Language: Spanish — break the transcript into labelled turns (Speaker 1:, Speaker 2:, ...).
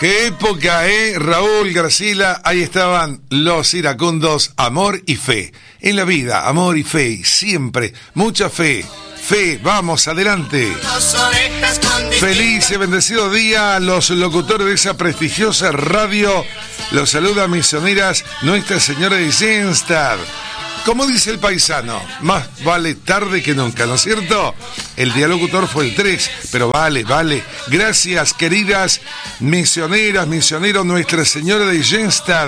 Speaker 1: Qué época, Raúl, Graciela, ahí estaban los iracundos, amor y fe. En la vida, amor y fe, y siempre mucha fe. Fe, vamos, adelante. Feliz y bendecido día a los locutores de esa prestigiosa radio. Los saluda misioneras Nuestra Señora de Jenstad. Como dice el paisano, más vale tarde que nunca, ¿no es cierto? El día locutor fue el 3, pero vale. Gracias, queridas misioneras, misioneros Nuestra Señora de Jenstad.